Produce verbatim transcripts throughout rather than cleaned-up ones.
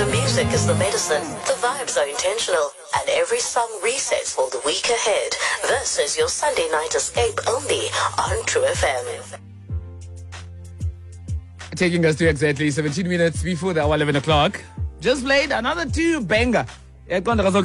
The music is the medicine, the vibes are intentional, and every song resets for the week ahead. This is your Sunday night escape only on True F M. Taking us to exactly seventeen minutes before the hour eleven o'clock. Just played another two banger. It's one of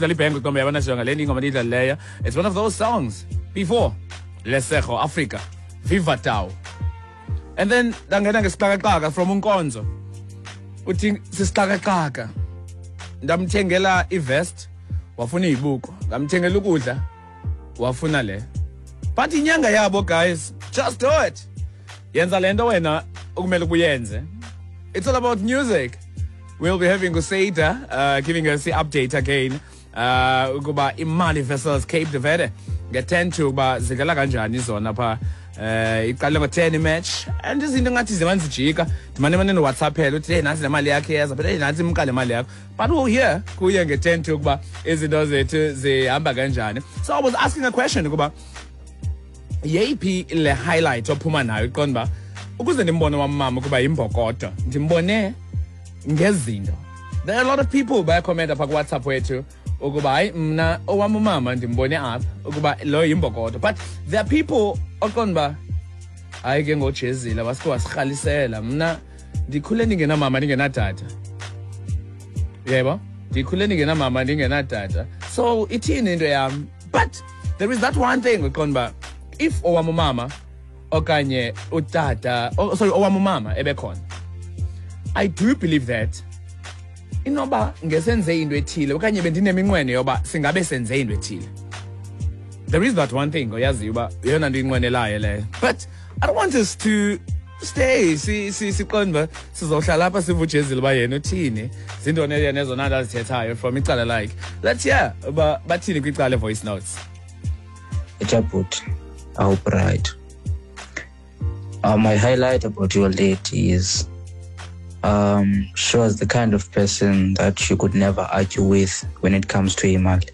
those songs. Before, Lesego, Africa, Viva Tau. And then, dangena ngesixaka from Unkonzo. Uthi sisixaka. Ndamthengela ivest, wafuna ibuko. Ngamthengela ukudla, wafuna le. But inyanga yabo guys, just do it. Yenza lento wena ukumele uyenze. It's all about music. We'll be having Usaida uh, giving us the update again. Uh, ukuba imali versus Cape de Verde. Get ten to ba zigala kanjani zona pha. Uh, iqale ngo ten match. And izinto ngathi zimanzijika. Dimane mane no WhatsApp phela uthi hey nasi le mali yakhe yeza. But hey nasi imqale mali yakho. But who here kuye nge ten to ukuba izinto zethu zihamba kanjani. So I was asking a question ukuba yeyiphi le highlight ophuma nayo iqonda ba ukuze ndimbone wamama ukuba imbokodo. Ndimbone ngezinto. There are a lot of people by comment apha WhatsApp wethu ukuba hayi mna owami umama ndimbone apha ukuba lo yimbokodo. But there are people okonba hayi ke ngojezile basike wasikhalisela mna ndikhule ndingena mama ndingena tata. Yebo ndikhule ndingena mama ndingena tata. So ithini into yami. But there is that one thing okonba if owami umama okanye utata oh, sorry owami umama ebekhona, I do believe that inoba ngesenze into ethile okanye bendineminqweno yoba singabe senze into ethile. There is that one thing oyazi uba yona nto inqwenelayo leyo. But I don't want us to stay si si siqonda sizohlala lapha sivujezile ba yena uthini zinto neyena ezona nto azithethayo from icala like. Let's hear uba bathini kwicala voice notes. Ejabut awubright. Uh, my highlight about your lady is Um, she was the kind of person that you could never argue with when it comes to imali.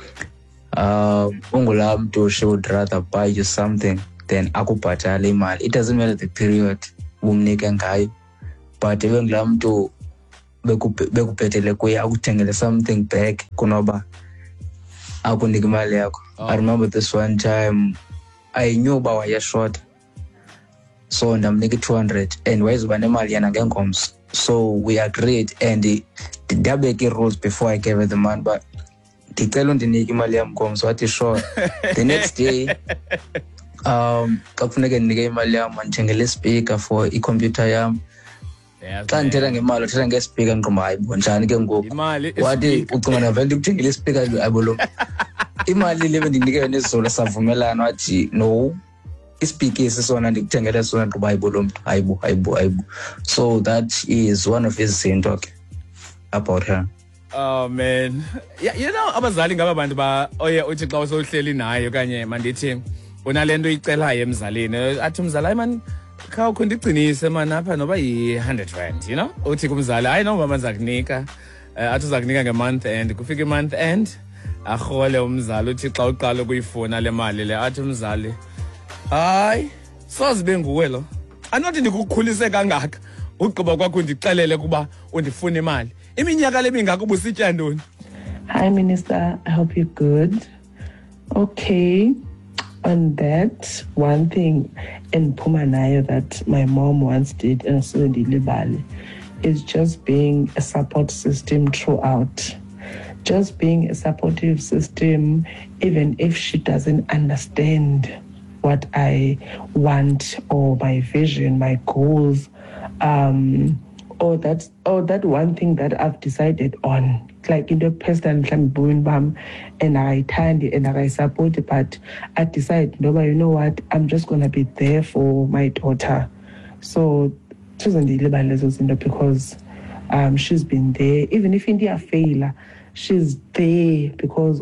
Um, ungulamtu, she would rather buy you something than akubhatale imali. It doesn't matter the period umnike ngayo, but even ngulamtu bekuphetele kuye akuthengele something back kunoba akunika imali yakho. I remember this one time I knew uba waye short, so ndamnika two hundred and wayezoba nemali yana ngengomso. So we agreed and the dabeke rules before I gave her the money, but ndicela undinike imali yam ngomso wathi sure. The next day um kakufuneka ndinike imali yam mandithengele speaker for i-computer yam. Xa ndithetha ngemali uthetha ngespeaker ndiqomba hayibo njani ke ngoku wathi ucinga navele ndikuthengele ispeaker hayibo imali le bendinike yona izolo savumelana wathi no ispeaker isisona ndikuthengele sona ngoba hayibo lo mntu hayibo hayibo hayibo. So that is one of his zinto ke about her. Oh man, yeah, you know abazali ngaba bantu ba oye uthi xa usohleli nayo kanye mandithi unalento icelayo emzalini athi umzali hayi man kha ukho ndigcinise man apha noba yi one hundred rand, you know uthi kumzali hayi no mama zakunika athi uzakunika ngemonth end kufika imonth end arhole umzali uthi xa uqala ukuyifuna le mali le athi umzali hayi sozibe nguwe lo anothi ndikukhulise kangaka ugqiba kwakho ndixelele kuba undifuna imali iminyaka lebingaka ubusitya ntoni. Hi Minister, I hope you're good. Okay, on that one thing in Pumanayo that my mom once did and so Libali is just being a support system throughout. Just being a supportive system even if she doesn't understand what I want or my vision, my goals, um, or that or that one thing that I've decided on. Like in the person bam and I turned and I support it, but I decided, no, but you know what, I'm just gonna be there for my daughter. So because um she's been there, even if India fail, she's there because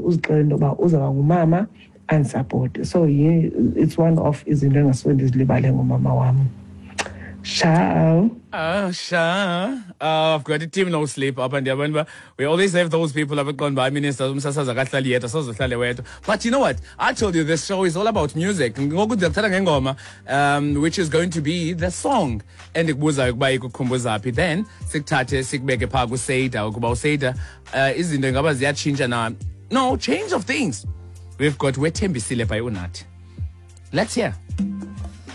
mama and support. So yeah, it's one of is in the mama wam. Ciao. Oh, sure. Uh, I've got a team no sleep up and there. We always have those people have gone by ministers. But you know what? I told you this show is all about music. Um, which is going to be the song. And it was like by Kumbuzapi. Then, Siktate, Sikbeke Pagu Seda, Ukuba Seda, is in the Gabazia Chinjana. No, change of things. We've got Wetembi Sile by Unat. Let's hear.